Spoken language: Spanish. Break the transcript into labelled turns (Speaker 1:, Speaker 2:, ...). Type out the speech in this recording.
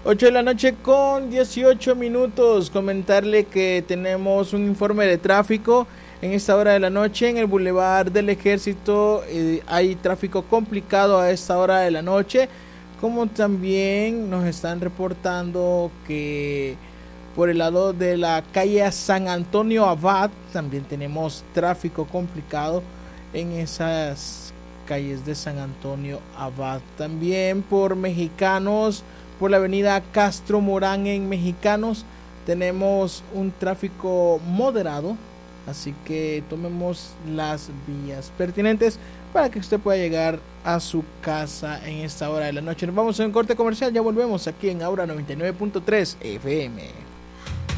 Speaker 1: 8 de la noche con 18 minutos. Comentarle que tenemos un informe de tráfico en esta hora de la noche en el Boulevard del Ejército. Hay tráfico complicado a esta hora de la noche, como también nos están reportando que por el lado de la calle San Antonio Abad también tenemos tráfico complicado en esas calles de San Antonio Abad. También por Mexicanos, por la avenida Castro Morán en Mexicanos, tenemos un tráfico moderado, así que tomemos las vías pertinentes para que usted pueda llegar a su casa en esta hora de la noche. Nos vamos a un corte comercial, ya volvemos aquí en Aura 99.3 FM.